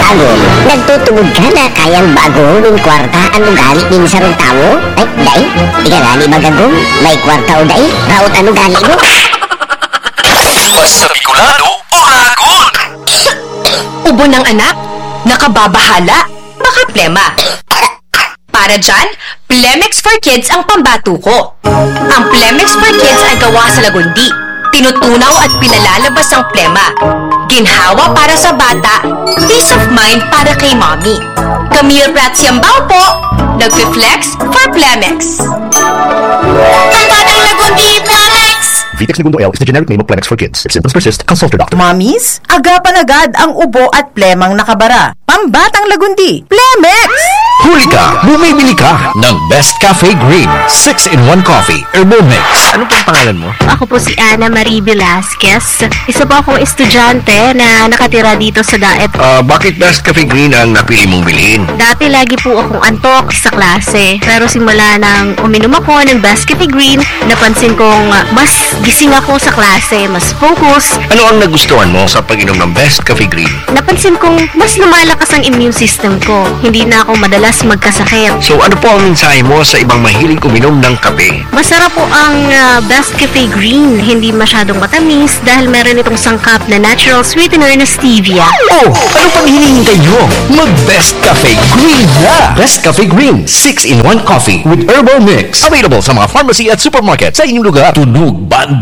bagong. Nagtutugod ka na kayang bagong ng kwarta ang ugali din sa rong tawo? Ay, day, ikalali magagong, may kwarta o day, raot ang ugali mo? Basta Bicolano o Agod! Ubo ng anak, nakababahala, baka plema. Para dyan, Plemex for Kids ang pambato ko. Ang Plemex for Kids ay gawa sa lagundi. Tinutunaw at pinalalabas ang plema. Ginhawa para sa bata, peace of mind para kay mommy. Camille Prats Yambao po, nag-flex for Plemex. Pambatang lagundi, Plemex! Vitex Negundo L is the generic name of Plemex for kids. If symptoms persist, consult your doctor. Mommies, agapan agad ang ubo at plemang nakabara. Pambatang lagundi, Plemex! Huli ka! Bumibili ka ng Best Cafe Green 6-in-1 Coffee Herbal Mix. Ano pong pangalan mo? Ako po si Ana Marie Velasquez. Isa po akong estudyante na nakatira dito sa Daet. Bakit Best Cafe Green ang napili mong bilhin? Dati lagi po akong antok sa klase. Pero simula nang uminom ako ng Best Cafe Green, napansin kong mas gising ako sa klase, mas focus. Ano ang nagustuhan mo sa pag-inom ng Best Cafe Green? Napansin kong mas lumalakas ang immune system ko. Hindi na ako madalas magkasakit. So ano po ang mensahe mo sa ibang mahilig uminom ng kape? Masarap po ang Best Cafe Green. Hindi masyadong matamis dahil meron itong sangkap na natural sweetener na stevia. Oh, ano pang hinihintay nyo? Mag-Best Cafe Green na! Best Cafe Green 6-in-1 Coffee with Herbal Mix. Available sa mga pharmacy at supermarket sa inyong lugar. Tunog Banda.